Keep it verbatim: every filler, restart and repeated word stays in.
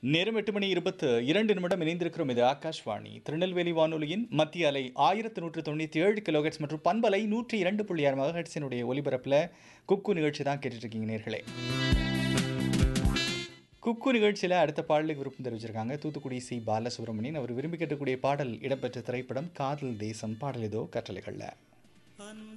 நேரம் எட்டு மணி இருபத்து இரண்டு நிமிடம் இணைந்திருக்கிறோம். இது ஆகாஷ்வாணி திருநெல்வேலி வானொலியின் மத்திய அலை ஆயிரத்து நூற்று தொண்ணூற்றி ஏழு கிலோஹெட்ஸ் மற்றும் பண்பலை நூற்றி இரண்டு புள்ளி ஆறு மெகாஹெட்ஸினுடைய ஒலிபரப்பில் குக்கு நிகழ்ச்சி தான் கேட்டுட்டு இருக்கீங்க நேர்களே. குக்கு நிகழ்ச்சியில் அடுத்த பாடலுக்கு விருப்பம் தெரிவிச்சிருக்காங்க தூத்துக்குடி சி பாலசுப்ரமணியன். அவர் விரும்பி கேட்கக்கூடிய பாடல் இடம்பெற்ற திரைப்படம் காதல் தேசம். பாடல் ஏதோ கற்றலைகளில்